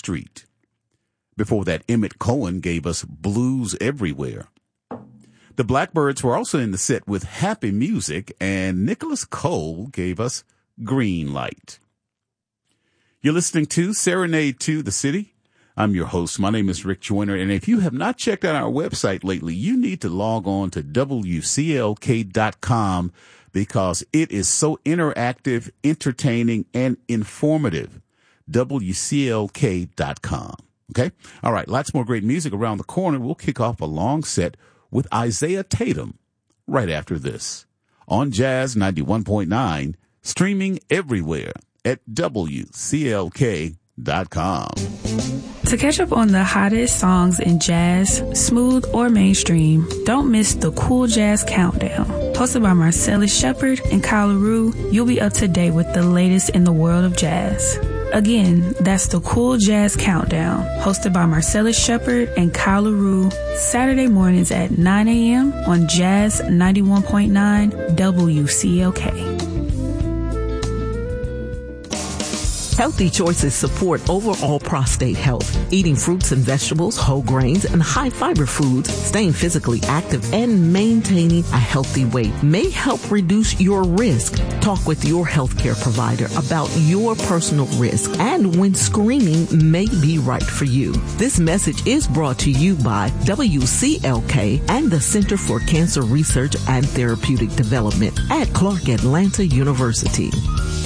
Street. Before that, Emmett Cohen gave us Blues Everywhere. The Blackbirds were also in the set with Happy Music, and Nicholas Cole gave us Green Light. You're listening to Serenade to the City. I'm your host. My name is Rick Joyner, and if you have not checked out our website lately, you need to log on to WCLK.com because it is so interactive, entertaining, and informative. WCLK.com. Okay? All right, lots more great music around the corner. We'll kick off a long set with Isaiah Tatum right after this on Jazz 91.9, streaming everywhere at WCLK.com. To catch up on the hottest songs in jazz, smooth or mainstream, don't miss the Cool Jazz Countdown. Hosted by Marcellus Shepard and Kyle LaRue, you'll be up to date with the latest in the world of jazz. Again, that's the Cool Jazz Countdown, hosted by Marcellus Shepard and Kyle LaRue, Saturday mornings at 9 a.m. on Jazz 91.9 WCLK. Healthy choices support overall prostate health. Eating fruits and vegetables, whole grains, and high-fiber foods, staying physically active, and maintaining a healthy weight may help reduce your risk. Talk with your healthcare provider about your personal risk and when screening may be right for you. This message is brought to you by WCLK and the Center for Cancer Research and Therapeutic Development at Clark Atlanta University.